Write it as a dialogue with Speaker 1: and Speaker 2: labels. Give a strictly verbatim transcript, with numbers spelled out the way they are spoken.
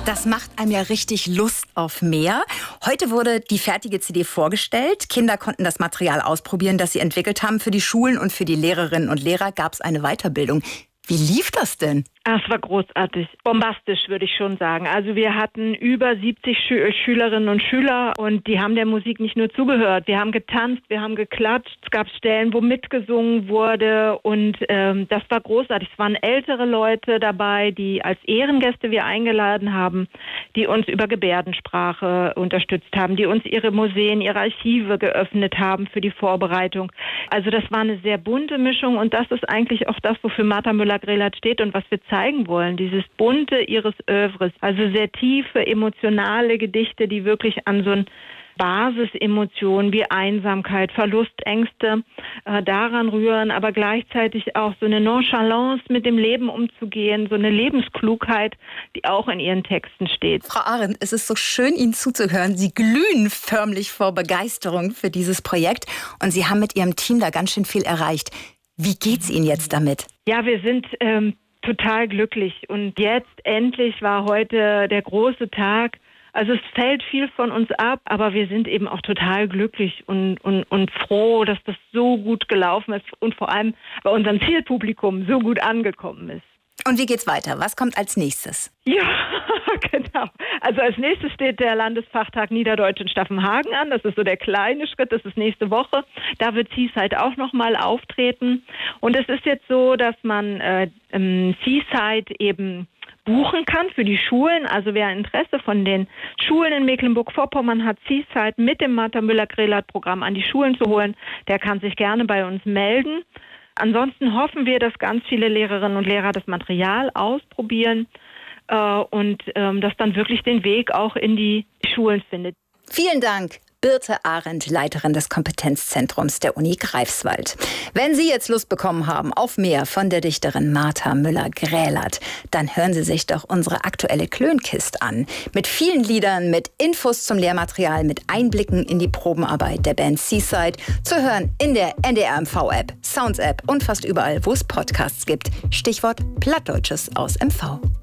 Speaker 1: Das macht einem ja richtig Lust auf mehr. Heute wurde die fertige C D vorgestellt. Kinder konnten das Material ausprobieren, das sie entwickelt haben. Für die Schulen und für die Lehrerinnen und Lehrer gab es eine Weiterbildung. Wie lief das denn?
Speaker 2: Ah, es war großartig. Bombastisch, würde ich schon sagen. Also wir hatten über siebzig Schü- Schülerinnen und Schüler und die haben der Musik nicht nur zugehört. Wir haben getanzt, wir haben geklatscht. Es gab Stellen, wo mitgesungen wurde und ähm, das war großartig. Es waren ältere Leute dabei, die als Ehrengäste wir eingeladen haben, die uns über Gebärdensprache unterstützt haben, die uns ihre Museen, ihre Archive geöffnet haben für die Vorbereitung. Also das war eine sehr bunte Mischung und das ist eigentlich auch das, wofür Martha Müller-Grelat steht und was wir zeigen wollen, dieses Bunte ihres Œuvres, also sehr tiefe, emotionale Gedichte, die wirklich an so ein Basisemotionen wie Einsamkeit, Verlust, Ängste äh, daran rühren, aber gleichzeitig auch so eine Nonchalance mit dem Leben umzugehen, so eine Lebensklugheit, die auch in ihren Texten steht.
Speaker 1: Frau Arendt, es ist so schön, Ihnen zuzuhören. Sie glühen förmlich vor Begeisterung für dieses Projekt und Sie haben mit Ihrem Team da ganz schön viel erreicht. Wie geht's Ihnen jetzt damit?
Speaker 2: Ja, wir sind ähm, total glücklich und jetzt endlich war heute der große Tag. Also es fällt viel von uns ab, aber wir sind eben auch total glücklich und, und, und froh, dass das so gut gelaufen ist und vor allem bei unserem Zielpublikum so gut angekommen ist.
Speaker 1: Und wie geht's weiter? Was kommt als nächstes?
Speaker 2: Ja, genau. Also als nächstes steht der Landesfachtag Niederdeutsch in Staffenhagen an. Das ist so der kleine Schritt, das ist nächste Woche. Da wird Seaside auch nochmal auftreten. Und es ist jetzt so, dass man äh, ähm, Seaside eben buchen kann für die Schulen. Also wer Interesse von den Schulen in Mecklenburg-Vorpommern hat, Seaside mit dem Martha Müller-Grelat-Programm an die Schulen zu holen, der kann sich gerne bei uns melden. Ansonsten hoffen wir, dass ganz viele Lehrerinnen und Lehrer das Material ausprobieren äh, und ähm, das dann wirklich den Weg auch in die Schulen findet.
Speaker 1: Vielen Dank, Birte Arendt, Leiterin des Kompetenzzentrums der Uni Greifswald. Wenn Sie jetzt Lust bekommen haben auf mehr von der Dichterin Martha Müller-Grelat, dann hören Sie sich doch unsere aktuelle Klönkist an. Mit vielen Liedern, mit Infos zum Lehrmaterial, mit Einblicken in die Probenarbeit der Band Seaside. Zu hören in der N D R M V-App, Sounds-App und fast überall, wo es Podcasts gibt. Stichwort Plattdeutsches aus M V.